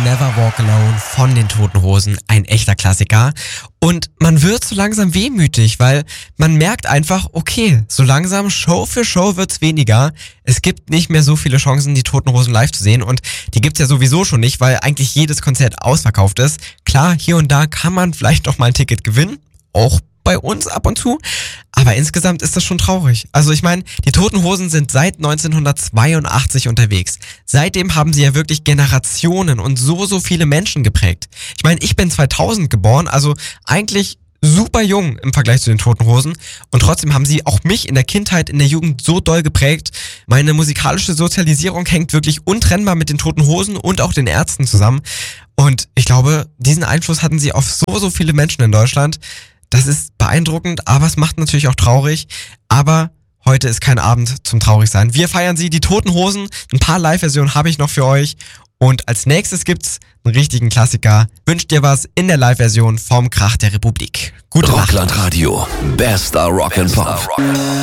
Never Walk Alone von den Toten Hosen, ein echter Klassiker. Und man wird so langsam wehmütig, weil man merkt einfach, okay, so langsam Show für Show wird's weniger. Es gibt nicht mehr so viele Chancen, die Toten Hosen live zu sehen, und die gibt's ja sowieso schon nicht, weil eigentlich jedes Konzert ausverkauft ist. Klar, hier und da kann man vielleicht noch mal ein Ticket gewinnen, auch bei uns ab und zu, aber insgesamt ist das schon traurig. Also ich meine, die Toten Hosen sind seit 1982 unterwegs. Seitdem haben sie ja wirklich Generationen und so viele Menschen geprägt. Ich meine, ich bin 2000 geboren, also eigentlich super jung im Vergleich zu den Toten Hosen, und trotzdem haben sie auch mich in der Kindheit, in der Jugend so doll geprägt. Meine musikalische Sozialisierung hängt wirklich untrennbar mit den Toten Hosen und auch den Ärzten zusammen, und ich glaube, diesen Einfluss hatten sie auf so viele Menschen in Deutschland. Das ist beeindruckend, aber es macht natürlich auch traurig. Aber heute ist kein Abend zum Traurigsein. Wir feiern sie, die Toten Hosen. Ein paar Live-Versionen habe ich noch für euch. Und als nächstes gibt's einen richtigen Klassiker. Wünscht dir was in der Live-Version vom Krach der Republik. Gute Nacht. Rockland Radio. Bester Rock and Pop.